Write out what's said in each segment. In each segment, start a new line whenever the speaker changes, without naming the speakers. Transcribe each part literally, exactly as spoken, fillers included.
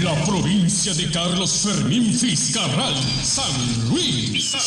La provincia de Carlos Fermín Fiscarral, San Luis. San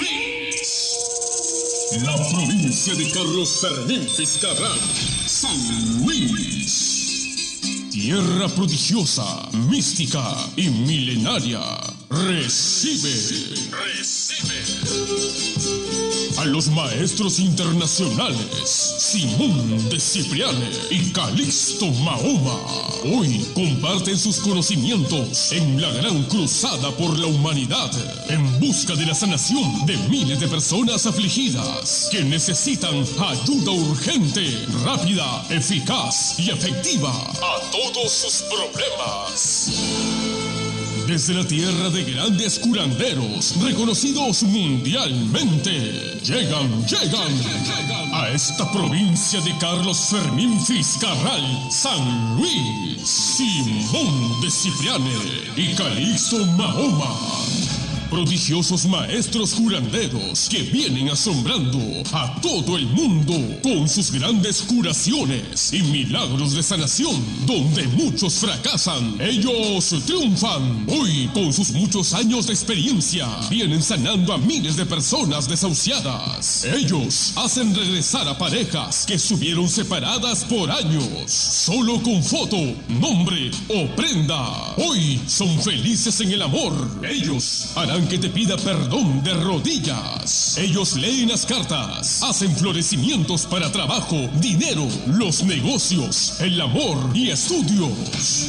Luis. La provincia de Carlos Fermín Fiscarral, San Luis. Tierra prodigiosa, mística y milenaria. Recibe. Recibe. A los maestros internacionales Simón de Cipriane y Calixto Mahoma. Hoy comparten sus conocimientos en la gran cruzada por la humanidad en busca de la sanación de miles de personas afligidas que necesitan ayuda urgente, rápida, eficaz y efectiva a todos sus problemas. Desde la tierra de grandes curanderos, reconocidos mundialmente, llegan, llegan a esta provincia de Carlos Fermín Fiscarral, San Luis, Simón de Cipriane y Calixto Mahoma. Prodigiosos maestros curanderos que vienen asombrando a todo el mundo con sus grandes curaciones y milagros de sanación. Donde muchos fracasan, ellos triunfan. Hoy, con sus muchos años de experiencia, vienen sanando a miles de personas desahuciadas. Ellos hacen regresar a parejas que estuvieron separadas por años, solo con foto, nombre o prenda. Hoy son felices en el amor. Ellos harán que te pida perdón de rodillas. Ellos leen las cartas, hacen florecimientos para trabajo, dinero, los negocios, el amor y estudios.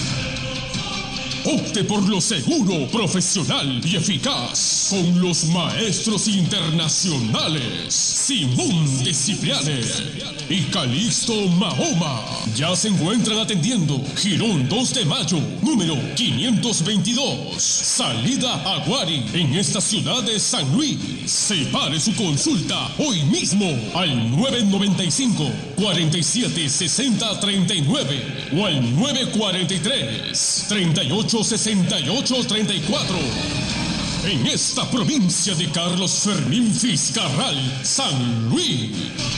Opte por lo seguro, profesional y eficaz con los maestros internacionales Simón de Cipriane y Calixto Mahoma. Ya se encuentran atendiendo Girón dos de Mayo, número quinientos veintidós, salida Aguari, en esta ciudad de San Luis. Separe su consulta hoy mismo al nueve noventa y cinco, cuarenta y siete, sesenta, treinta y nueve o al nueve cuarenta y tres, treinta y ocho, sesenta y ocho, treinta y cuatro. En esta provincia de Carlos Fermín Fiscarral, San Luis.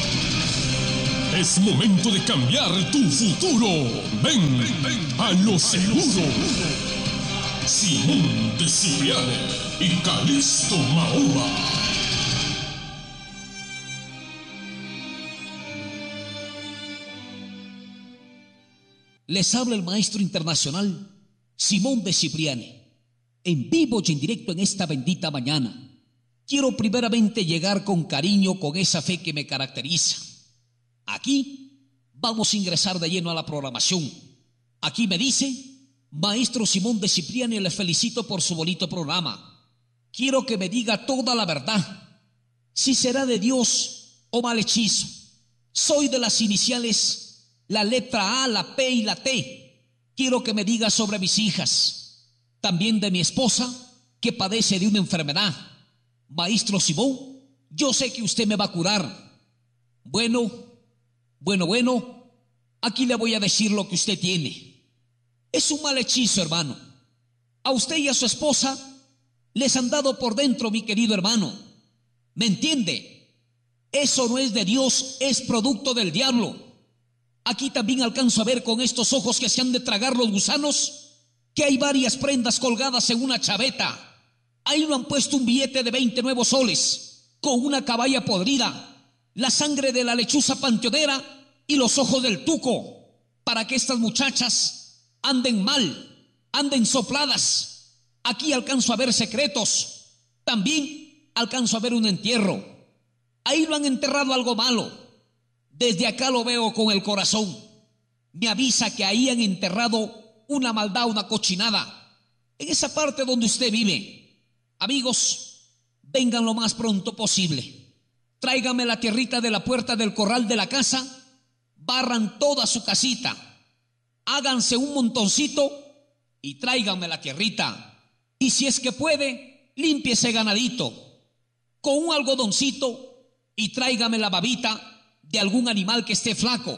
Es momento de cambiar tu futuro. Ven, ven, ven a lo seguro. Simón de Cipriane y Calixto Mahoma.
Les habla el maestro internacional Simón de Cipriane, en vivo y en directo en esta bendita mañana. Quiero primeramente llegar con cariño, con esa fe que me caracteriza. Aquí vamos a ingresar de lleno a la programación. Aquí me dice, maestro Simón de Cipriane, le felicito por su bonito programa. Quiero que me diga toda la verdad, si será de Dios o mal hechizo. Soy de las iniciales, la letra A, la P y la T. Quiero que me diga sobre mis hijas, también de mi esposa, que padece de una enfermedad. Maestro Simón, yo sé que usted me va a curar. Bueno, bueno, bueno, aquí le voy a decir lo que usted tiene. Es un mal hechizo, hermano. A usted y a su esposa les han dado por dentro, mi querido hermano. ¿Me entiende? Eso no es de Dios, es producto del diablo. Aquí también alcanzo a ver con estos ojos que se han de tragar los gusanos que hay varias prendas colgadas en una chaveta. Ahí lo han puesto un billete de veinte nuevos soles con una caballa podrida, la sangre de la lechuza panteonera y los ojos del tuco, para que estas muchachas anden mal, anden sopladas. Aquí alcanzo a ver secretos. También alcanzo a ver un entierro. Ahí lo han enterrado algo malo. Desde acá lo veo con el corazón. Me avisa que ahí han enterrado una maldad, una cochinada, en esa parte donde usted vive. Amigos, vengan lo más pronto posible. Tráigame la tierrita de la puerta del corral de la casa, barran toda su casita, háganse un montoncito y tráiganme la tierrita. Y si es que puede, limpie ese ganadito con un algodoncito y tráigame la babita de algún animal que esté flaco.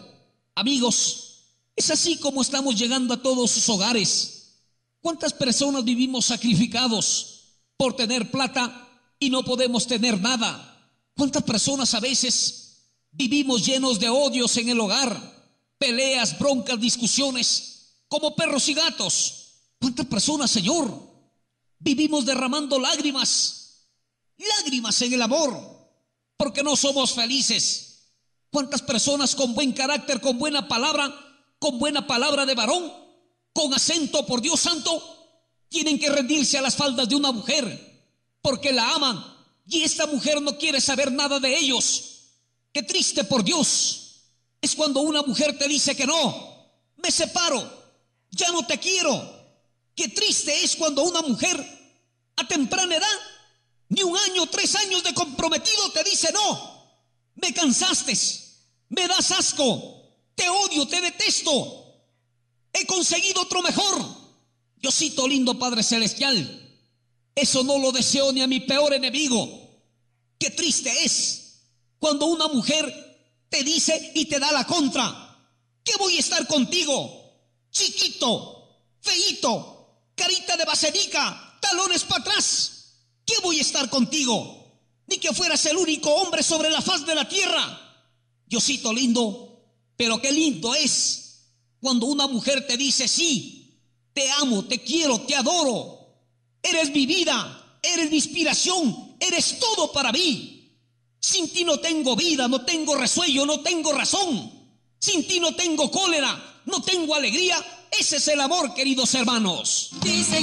Amigos, es así como estamos llegando a todos sus hogares. ¿Cuántas personas vivimos sacrificados por tener plata y no podemos tener nada? ¿Cuántas personas a veces vivimos llenos de odios en el hogar? Peleas, broncas, discusiones, como perros y gatos, ¿Cuántas personas, Señor, vivimos derramando lágrimas, lágrimas en el amor, porque no somos felices? ¿Cuántas personas con buen carácter, con buena palabra, con buena palabra de varón, con acento, por Dios santo, tienen que rendirse a las faldas de una mujer porque la aman y esta mujer no quiere saber nada de ellos? Qué triste, por Dios, es cuando una mujer te dice que no, me separo, ya no te quiero. Qué triste es cuando una mujer a temprana edad, ni un año, tres años de comprometido, te dice no, me cansaste, me das asco, te odio, te detesto, he conseguido otro mejor. Diosito lindo, Padre celestial, eso no lo deseo ni a mi peor enemigo. Qué triste es cuando una mujer te dice y te da la contra, que voy a estar contigo, chiquito, feíto, carita de basilica, talones para atrás, ¿qué voy a estar contigo? Ni que fueras el único hombre sobre la faz de la tierra. Diosito lindo, pero qué lindo es cuando una mujer te dice sí, te amo, te quiero, te adoro, eres mi vida, eres mi inspiración, eres todo para mí. Sin ti no tengo vida, no tengo resuello, no tengo razón. Sin ti no tengo cólera, no tengo alegría. Ese es el amor, queridos hermanos.
Dicen